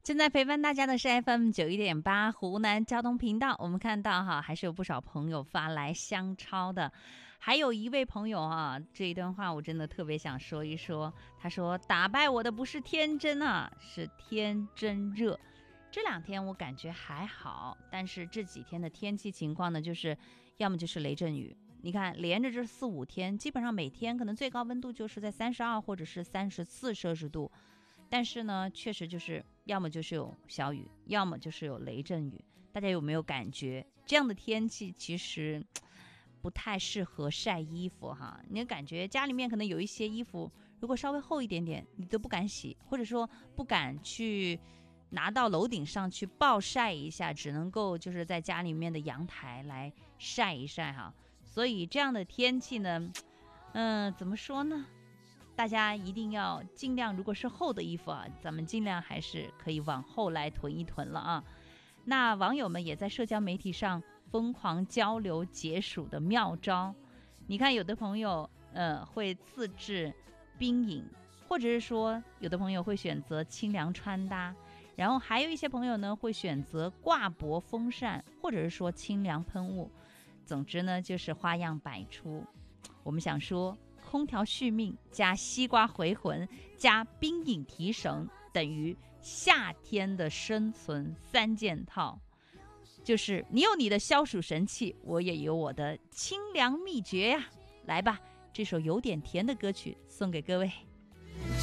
正在陪伴大家的是 FM91.8 湖南交通频道。我们看到还是有不少朋友发来香超的，还有一位朋友这一段话我真的特别想说一说。他说：打败我的不是天真是天真热。这2天我感觉还好，但是这几天的天气情况呢，就是要么就是雷阵雨。你看连着这4、5天，基本上每天可能最高温度就是在32或者是34摄氏度，但是呢确实就是要么就是有小雨，要么就是有雷阵雨。大家有没有感觉这样的天气其实不太适合晒衣服你感觉家里面可能有一些衣服如果稍微厚一点点你都不敢洗，或者说不敢去拿到楼顶上去暴晒一下，只能够就是在家里面的阳台来晒一晒所以这样的天气呢怎么说呢，大家一定要尽量，如果是厚的衣服咱们尽量还是可以往后来囤一囤了那网友们也在社交媒体上疯狂交流解暑的妙招。你看有的朋友会自制冰饮，或者是说有的朋友会选择清凉穿搭，然后还有一些朋友呢会选择挂脖风扇，或者是说清凉喷雾。总之呢就是花样百出。我们想说空调续命加西瓜回魂加冰饮提神等于夏天的生存3件套，就是你有你的消暑神器，我也有我的清凉秘诀呀。来吧，这首有点甜的歌曲送给各位。